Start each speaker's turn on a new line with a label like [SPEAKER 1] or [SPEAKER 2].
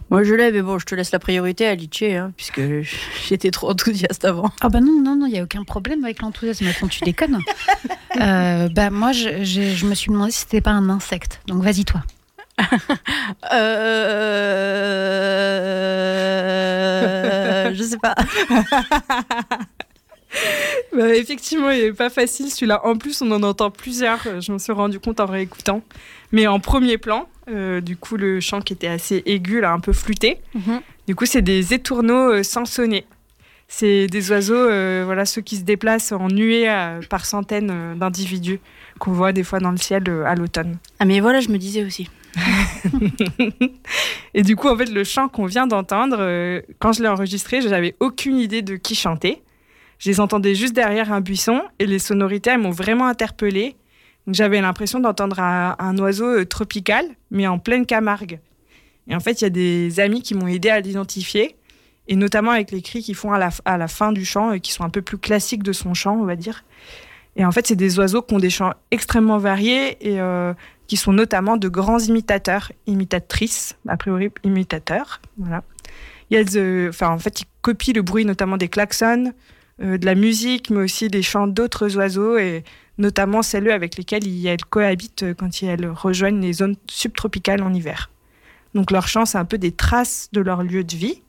[SPEAKER 1] Moi je l'ai, mais bon, je te laisse la priorité à Litché, puisque j'étais trop enthousiaste avant.
[SPEAKER 2] Ah bah non, il n'y a aucun problème avec l'enthousiasme. Attends, tu déconnes. Moi, je me suis demandé si c'était pas un insecte. Donc vas-y toi.
[SPEAKER 1] Je sais pas.
[SPEAKER 3] Effectivement, il n'est pas facile celui-là. En plus, on en entend plusieurs. Je me suis rendu compte en réécoutant. Mais en premier plan, du coup, le chant qui était assez aigu, là, un peu flûté.
[SPEAKER 1] Mm-hmm.
[SPEAKER 3] Du coup, c'est des étourneaux sansonnés. C'est des oiseaux, ceux qui se déplacent en nuées par centaines d'individus qu'on voit des fois dans le ciel à l'automne.
[SPEAKER 1] Ah mais voilà, je me disais aussi.
[SPEAKER 3] Et du coup, en fait, le chant qu'on vient d'entendre, quand je l'ai enregistré, je n'avais aucune idée de qui chantait. Je les entendais juste derrière un buisson et les sonorités, elles m'ont vraiment interpellée. Donc, j'avais l'impression d'entendre un oiseau tropical, mais en pleine Camargue. Et en fait, il y a des amis qui m'ont aidé à l'identifier, et notamment avec les cris qu'ils font à la fin du chant, qui sont un peu plus classiques de son chant, on va dire. Et en fait, c'est des oiseaux qui ont des chants extrêmement variés et qui sont notamment de grands imitateurs, imitatrices, a priori imitateurs. Voilà. En fait, ils copient le bruit notamment des klaxons, de la musique, mais aussi des chants d'autres oiseaux, et notamment celles avec lesquelles elles cohabitent quand elles rejoignent les zones subtropicales en hiver. Donc leur chant, c'est un peu des traces de leur lieu de vie.